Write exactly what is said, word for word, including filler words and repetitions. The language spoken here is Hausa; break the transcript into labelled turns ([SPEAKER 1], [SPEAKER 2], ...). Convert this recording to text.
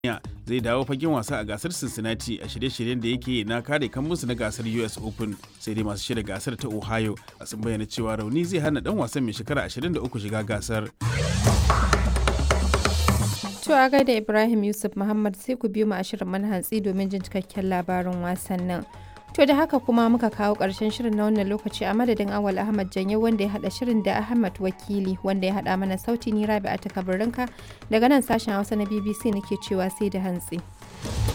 [SPEAKER 1] zai dawo fagen wasa a gasar Cincinnati a shirye-shiryen da yake na kare kambusu na gasar U S Open. Sai dai masu shirya gasar ta Ohio sun bayyana cewa rauni zai hana dan wasan mai shekara ashirin da uku shiga gasar.
[SPEAKER 2] To a gaida Ibrahim Yusuf Muhammad, sai ku biyo mu a shirin manhantsi domin jin cikakken labarin wasannin. To da haka kuma muka kawo ƙarshen shirin na wannan lokaci a madadin Awal Ahmad Janyo wanda ya haɗa shirin da Ahmad Wakili wanda ya haɗa mana sauti, ni Rabi'a ta Kabarinka daga nan sashen Hausa na B B C nake cewa sai da hantsi.